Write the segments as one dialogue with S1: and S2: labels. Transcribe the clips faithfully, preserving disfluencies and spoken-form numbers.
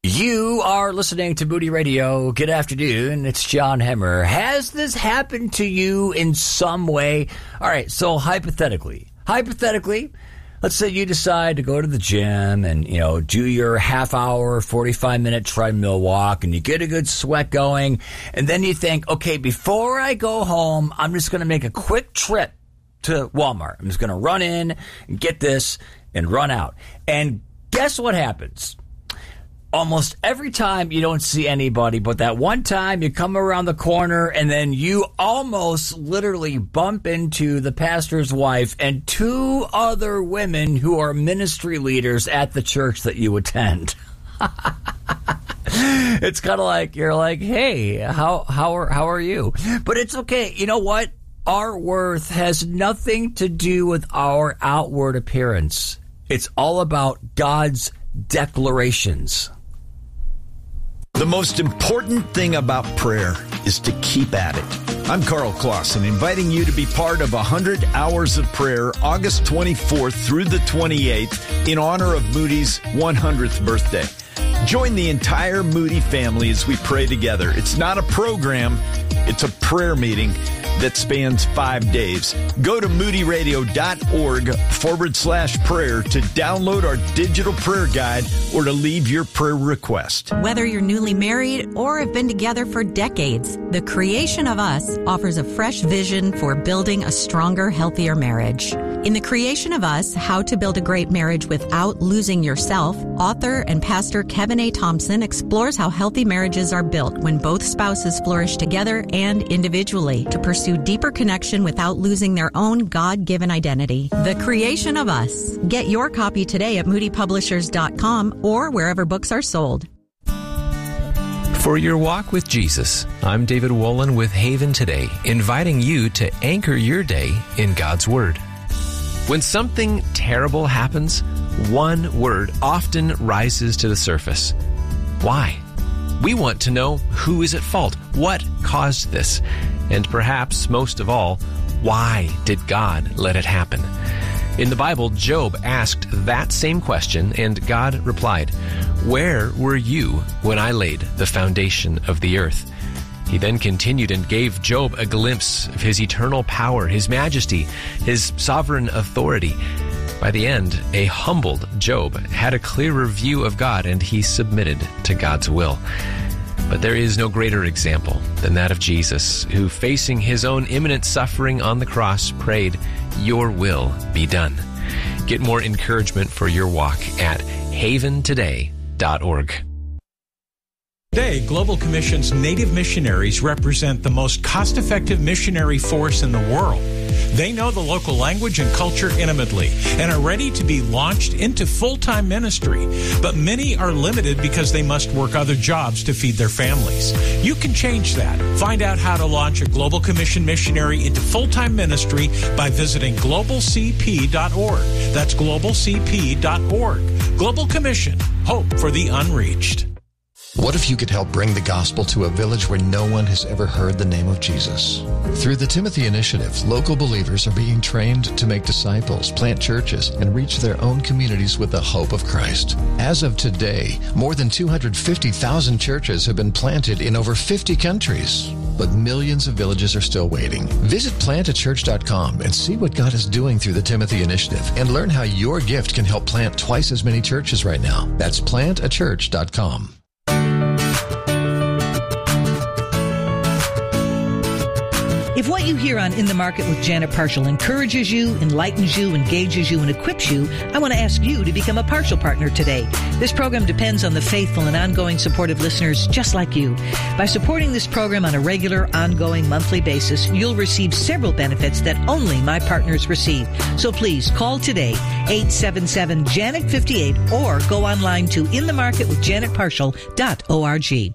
S1: You are listening to Moody Radio. Good afternoon. It's John Hemmer. Has this happened to you in some way? All right, so hypothetically, hypothetically, let's say you decide to go to the gym and, you know, do your half hour, forty-five minute treadmill walk, and you get a good sweat going. And then you think, okay, before I go home, I'm just going to make a quick trip to Walmart. I'm just going to run in and get this and run out. And guess what happens? Almost every time you don't see anybody, but that one time you come around the corner and then you almost literally bump into the pastor's wife and two other women who are ministry leaders at the church that you attend. It's kind of like you're like, hey, how how are how are you? But it's okay. You know what? Our worth has nothing to do with our outward appearance. It's all about God's declarations.
S2: The most important thing about prayer is to keep at it. I'm Carl Clausen, inviting you to be part of one hundred hours of prayer, August twenty-fourth through the twenty-eighth, in honor of Moody's one hundredth birthday. Join the entire Moody family as we pray together. It's not a program, it's a prayer meeting that spans five days. Go to moodyradio.org forward slash prayer to download our digital prayer guide or to leave your prayer request.
S3: Whether you're newly married or have been together for decades, The Creation of Us offers a fresh vision for building a stronger, healthier marriage. In The Creation of Us, How to Build a Great Marriage Without Losing Yourself, author and pastor Kevin A. Thompson explores how healthy marriages are built when both spouses flourish together and individually to pursue deeper connection without losing their own God-given identity. The Creation of Us. Get your copy today at moody publishers dot com or wherever books are sold.
S4: For your walk with Jesus, I'm David Wolin with Haven Today, inviting you to anchor your day in God's Word. When something terrible happens, one word often rises to the surface. Why? We want to know who is at fault, what caused this, and perhaps most of all, why did God let it happen? In the Bible, Job asked that same question, and God replied, "Where were you when I laid the foundation of the earth?" He then continued and gave Job a glimpse of his eternal power, his majesty, his sovereign authority. By the end, a humbled Job had a clearer view of God, and he submitted to God's will. But there is no greater example than that of Jesus, who, facing his own imminent suffering on the cross, prayed, "Your will be done." Get more encouragement for your walk at haven today dot org.
S5: Today, Global Commission's Native missionaries represent the most cost-effective missionary force in the world. They know the local language and culture intimately and are ready to be launched into full-time ministry. But many are limited because they must work other jobs to feed their families. You can change that. Find out how to launch a Global Commission missionary into full-time ministry by visiting global c p dot org. That's global c p dot org. Global Commission. Hope for the unreached.
S6: What if you could help bring the gospel to a village where no one has ever heard the name of Jesus? Through the Timothy Initiative, local believers are being trained to make disciples, plant churches, and reach their own communities with the hope of Christ. As of today, more than two hundred fifty thousand churches have been planted in over fifty countries. But millions of villages are still waiting. Visit plant a church dot com and see what God is doing through the Timothy Initiative and learn how your gift can help plant twice as many churches right now. That's plant a church dot com.
S7: If what you hear on In the Market with Janet Parshall encourages you, enlightens you, engages you, and equips you, I want to ask you to become a Parshall partner today. This program depends on the faithful and ongoing support of listeners just like you. By supporting this program on a regular, ongoing, monthly basis, you'll receive several benefits that only my partners receive. So please call today, eight seven seven, Janet fifty-eight, or go online to in the market with janet parshall dot org.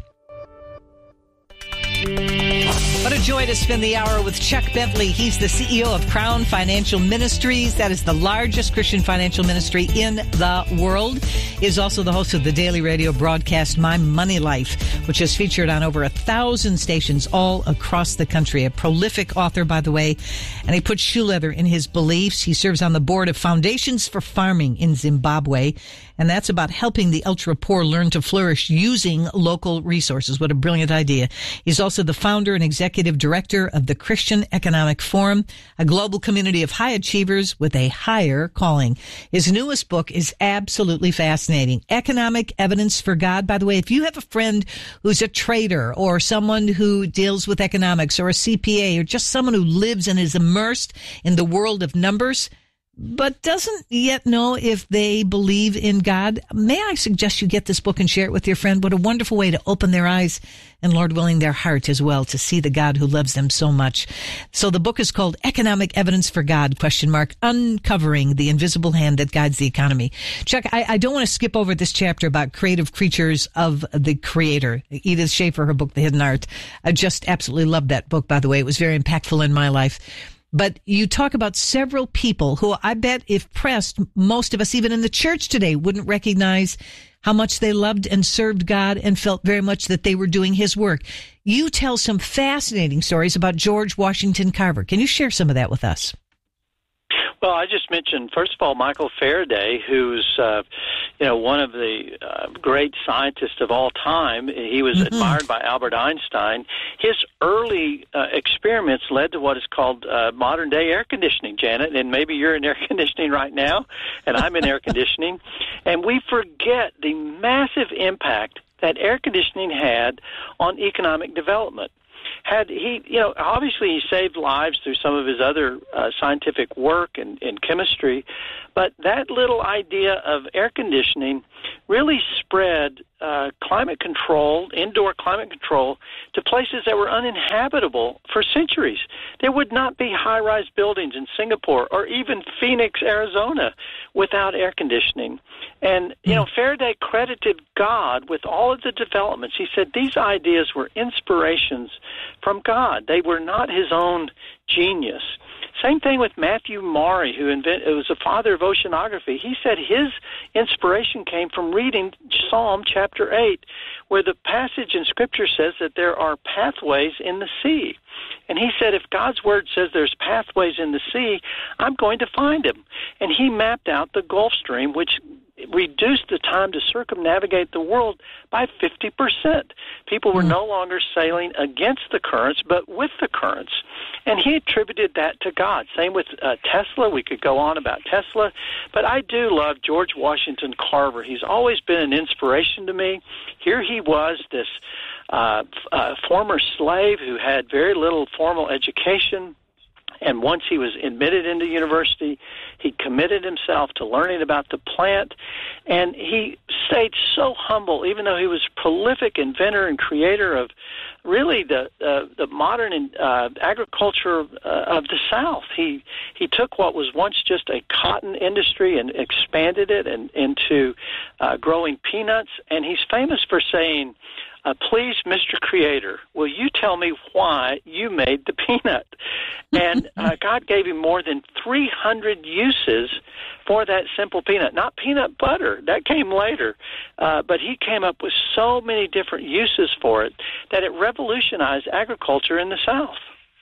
S7: What a joy to spend the hour with Chuck Bentley. He's the C E O of Crown Financial Ministries. That is the largest Christian financial ministry in the world. He is also the host of the daily radio broadcast My Money Life, which is featured on over a thousand stations all across the country. A prolific author, by the way, and he puts shoe leather in his beliefs. He serves on the board of Foundations for Farming in Zimbabwe and that's about helping the ultra-poor learn to flourish using local resources. What a brilliant idea. He's also the founder and executive director of the Christian Economic Forum, a global community of high achievers with a higher calling. His newest book is absolutely fascinating. Economic Evidence for God. By the way, if you have a friend who's a trader or someone who deals with economics or a C P A or just someone who lives and is immersed in the world of numbers, but doesn't yet know if they believe in God, may I suggest you get this book and share it with your friend? What a wonderful way to open their eyes and, Lord willing, their heart as well to see the God who loves them so much. So the book is called Economic Evidence for God, question mark, Uncovering the Invisible Hand That Guides the Economy. Chuck, I, I don't want to skip over this chapter about creative creatures of the Creator. Edith Schaefer, her book, The Hidden Art. I just absolutely loved that book, by the way. It was very impactful in my life. But you talk about several people who I bet if pressed, most of us, even in the church today, wouldn't recognize how much they loved and served God and felt very much that they were doing His work. You tell some fascinating stories about George Washington Carver. Can you share some of that with us?
S8: Well, I just mentioned, first of all, Michael Faraday, who's, uh, you know, one of the uh, great scientists of all time. He was mm-hmm. admired by Albert Einstein. His early uh, experiments led to what is called uh, modern-day air conditioning, Janet, and maybe you're in air conditioning right now, and I'm in air conditioning. And we forget the massive impact that air conditioning had on economic development. Had he, you know, obviously he saved lives through some of his other uh, scientific work and in chemistry, but that little idea of air conditioning really spread uh, climate control, indoor climate control, to places that were uninhabitable for centuries. There would not be high-rise buildings in Singapore or even Phoenix, Arizona, without air conditioning. And, you know, Faraday credited God with all of the developments. He said these ideas were inspirations from God. They were not his own genius. Same thing with Matthew Maury, who invented, it was the father of oceanography. He said his inspiration came from reading Psalm chapter eight, where the passage in Scripture says that there are pathways in the sea. And he said, if God's word says there's pathways in the sea, I'm going to find them. And he mapped out the Gulf Stream, which reduced the time to circumnavigate the world by fifty percent. People were mm. no longer sailing against the currents, but with the currents. And he attributed that to God. Same with uh, Tesla. We could go on about Tesla. But I do love George Washington Carver. He's always been an inspiration to me. Here he was, this uh, uh, former slave who had very little formal education. And once he was admitted into university, he committed himself to learning about the plant. And he stayed so humble, even though he was a prolific inventor and creator of really the uh, the modern uh, agriculture uh, of the South. He he took what was once just a cotton industry and expanded it and, into uh, growing peanuts. And he's famous for saying, Uh, please, Mister Creator, will you tell me why you made the peanut? And uh, God gave him more than three hundred uses for that simple peanut. Not peanut butter. That came later. Uh, but he came up with so many different uses for it that it revolutionized agriculture in the South.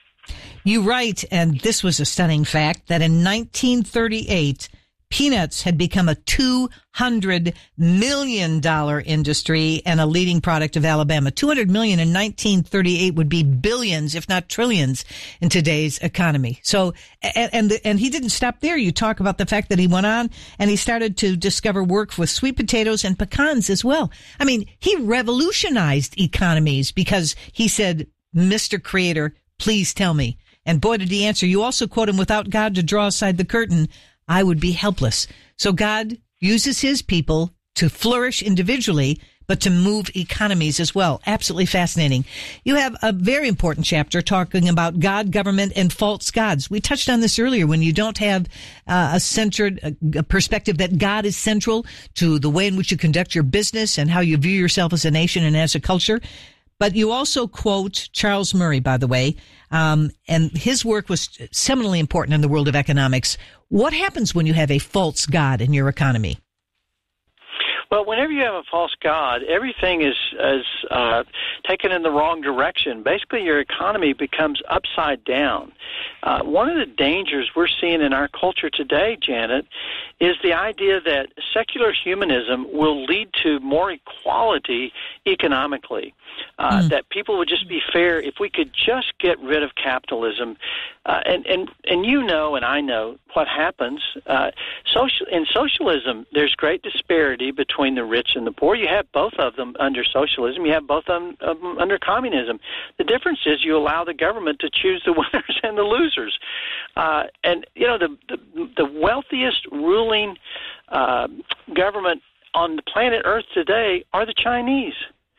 S7: You write, and this was a stunning fact, that in nineteen thirty-eight, peanuts had become a two hundred million dollars industry and a leading product of Alabama. two hundred million dollars in nineteen thirty-eight would be billions, if not trillions, in today's economy. So, and, and, the, and he didn't stop there. You talk about the fact that he went on and he started to discover work with sweet potatoes and pecans as well. I mean, he revolutionized economies because he said, Mister Creator, please tell me. And boy, did he answer. You also quote him, without God to draw aside the curtain, I would be helpless. So God uses his people to flourish individually, but to move economies as well. Absolutely fascinating. You have a very important chapter talking about God, government, and false gods. We touched on this earlier. When you don't have uh, a centered a perspective that God is central to the way in which you conduct your business and how you view yourself as a nation and as a culture. But you also quote Charles Murray, by the way, um, and his work was seminally important in the world of economics. What happens when you have a false god in your economy?
S8: Well, whenever you have a false god, everything is, is uh, taken in the wrong direction. Basically, your economy becomes upside down. Uh, one of the dangers we're seeing in our culture today, Janet, is the idea that secular humanism will lead to more equality economically, uh, mm. that people would just be fair if we could just get rid of capitalism. Uh, and, and, and you know and I know what happens. Uh, social, in socialism, there's great disparity between the rich and the poor. You have both of them under socialism. You have both of them, of them under communism. The difference is you allow the government to choose the winners and the losers. Uh, and, you know, the, the, the wealthiest ruling uh, government on the planet Earth today are the Chinese.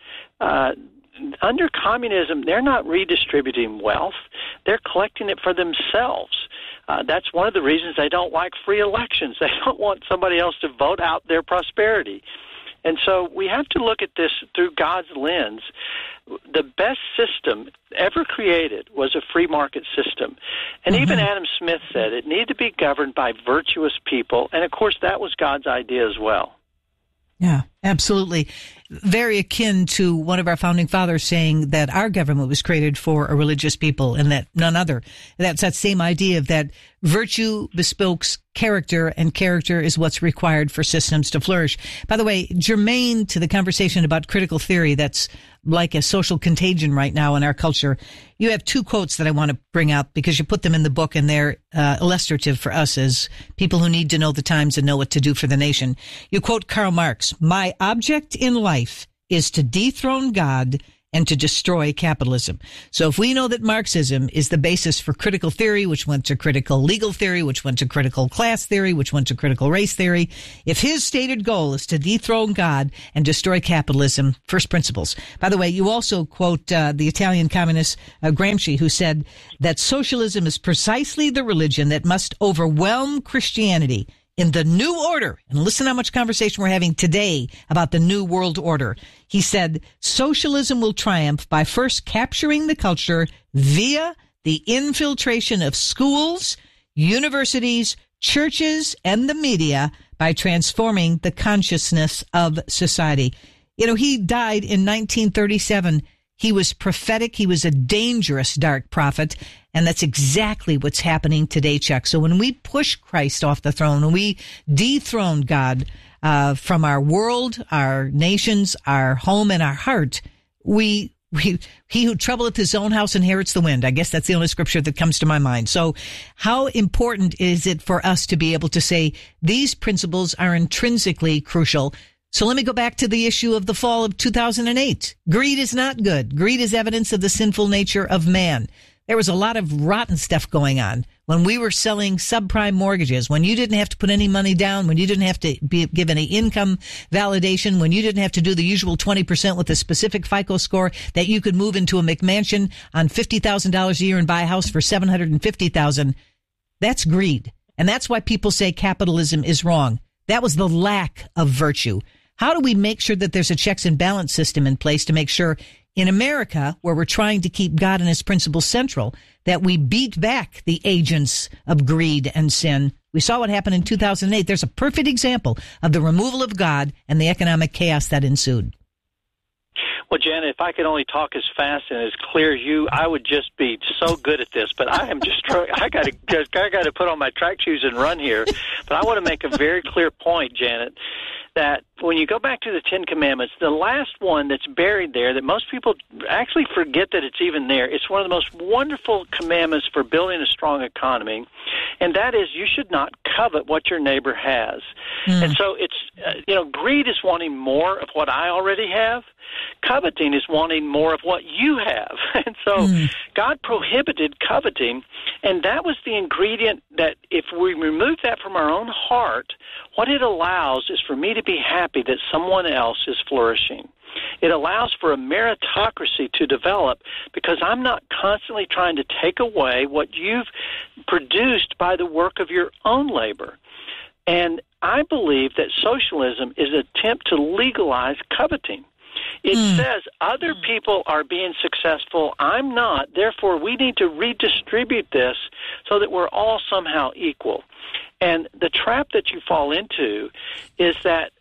S8: Uh, under communism, they're not redistributing wealth. They're collecting it for themselves. Uh, that's one of the reasons they don't like free elections. They don't want somebody else to vote out their prosperity. And so we have to look at this through God's lens. The best system ever created was a free market system. And mm-hmm. even Adam Smith said it needed to be governed by virtuous people. And, of course, that was God's idea as well.
S7: Yeah, absolutely. Very akin to one of our founding fathers saying that our government was created for a religious people and that none other. That's that same idea of that virtue bespokes character, and character is what's required for systems to flourish. By the way, germane to the conversation about critical theory that's like a social contagion right now in our culture, you have two quotes that I want to bring up because you put them in the book and they're uh, illustrative for us as people who need to know the times and know what to do for the nation. You quote Karl Marx, "My object in life is to dethrone God and to destroy capitalism." So if we know that Marxism is the basis for critical theory, which went to critical legal theory, which went to critical class theory, which went to critical race theory, if his stated goal is to dethrone God and destroy capitalism, first principles. By the way, you also quote uh, the Italian communist uh, Gramsci, who said that socialism is precisely the religion that must overwhelm Christianity in the new order. And listen how much conversation we're having today about the new world order. He said, socialism will triumph by first capturing the culture via the infiltration of schools, universities, churches, and the media by transforming the consciousness of society. You know, he died in nineteen thirty-seven. He was prophetic. He was a dangerous dark prophet. And that's exactly what's happening today, Chuck. So when we push Christ off the throne, when we dethrone God uh, from our world, our nations, our home, and our heart, we, we, he who troubleth his own house inherits the wind. I guess that's the only scripture that comes to my mind. So how important is it for us to be able to say these principles are intrinsically crucial? So let me go back to the issue of the fall of two thousand eight. Greed is not good. Greed is evidence of the sinful nature of man. There was a lot of rotten stuff going on when we were selling subprime mortgages, when you didn't have to put any money down, when you didn't have to be, give any income validation, when you didn't have to do the usual twenty percent with a specific FICO score, that you could move into a McMansion on fifty thousand dollars a year and buy a house for seven hundred fifty thousand dollars. That's greed. And that's why people say capitalism is wrong. That was the lack of virtue. How do we make sure that there's a checks and balance system in place to make sure in America, where we're trying to keep God and his principles central, that we beat back the agents of greed and sin? We saw what happened in two thousand eight. There's a perfect example of the removal of God and the economic chaos that ensued.
S8: Well, Janet, if I could only talk as fast and as clear as you, I would just be so good at this. But I am just trying. I got to. I got to put on my track shoes and run here. But I want to make a very clear point, Janet, that when you go back to the Ten Commandments, the last one that's buried there that most people actually forget that it's even there, it's one of the most wonderful commandments for building a strong economy, and that is you should not covet what your neighbor has. Mm. And so it's, uh, you know, greed is wanting more of what I already have. Coveting is wanting more of what you have. And so mm. God prohibited coveting, and that was the ingredient that if we remove that from our own heart, what it allows is for me to be happy that someone else is flourishing. It allows for a meritocracy to develop because I'm not constantly trying to take away what you've produced by the work of your own labor. And I believe that socialism is an attempt to legalize coveting. It mm. says other people are being successful, I'm not, therefore we need to redistribute this so that we're all somehow equal. And the trap that you fall into is that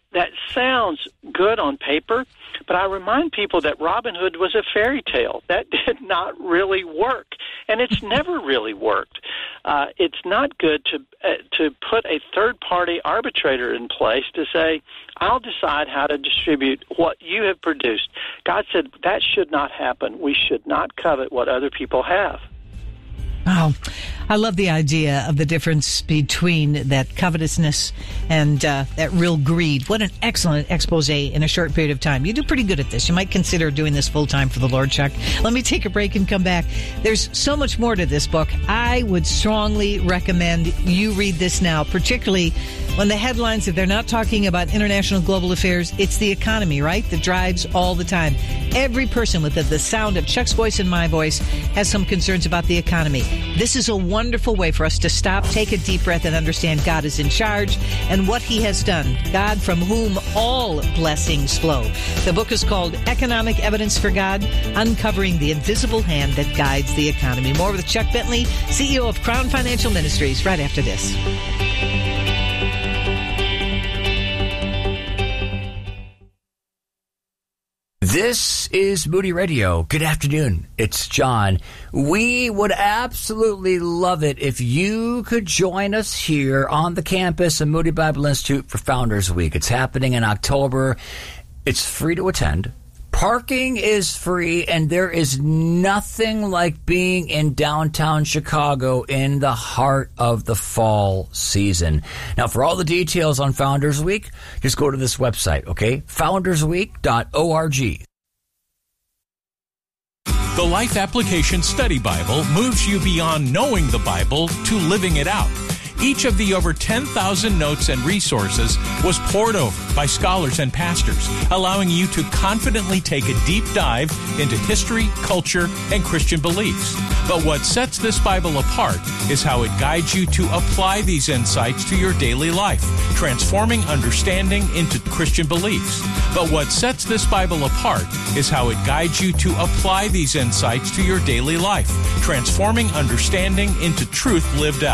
S8: that sounds good on paper, but I remind people that Robin Hood was a fairy tale. That did not really work, and it's never really worked. Uh, it's not good to uh, to put a third-party arbitrator in place to say, I'll decide how to distribute what you have produced. God said that should not happen. We should not covet what other people have.
S7: Oh, I love the idea of the difference between that covetousness and uh, that real greed. What an excellent expose in a short period of time. You do pretty good at this. You might consider doing this full time for the Lord, Chuck. Let me take a break and come back. There's so much more to this book. I would strongly recommend you read this now, particularly when the headlines, if they're not talking about international global affairs, it's the economy, right? That drives all the time. Every person with the, the sound of Chuck's voice and my voice has some concerns about the economy. This is a wonderful way for us to stop, take a deep breath, and understand God is in charge and what he has done. God from whom all blessings flow. The book is called Economic Evidence for God, Uncovering the Invisible Hand That Guides the Economy. More with Chuck Bentley, C E O of Crown Financial Ministries, right after this.
S1: This is Moody Radio. Good afternoon. It's John. We would absolutely love it if you could join us here on the campus of Moody Bible Institute for Founders Week. It's happening in October. It's free to attend. Parking is free, and there is nothing like being in downtown Chicago in the heart of the fall season. Now, for all the details on Founders Week, just go to this website, okay? founders week dot org.
S5: The Life Application Study Bible moves you beyond knowing the Bible to living it out. Each of the over ten thousand notes and resources was poured over by scholars and pastors, allowing you to confidently take a deep dive into history, culture, and Christian beliefs. But what sets this Bible apart is how it guides you to apply these insights to your daily life, transforming understanding into Christian beliefs. But what sets this Bible apart is how it guides you to apply these insights to your daily life, transforming understanding into truth lived out.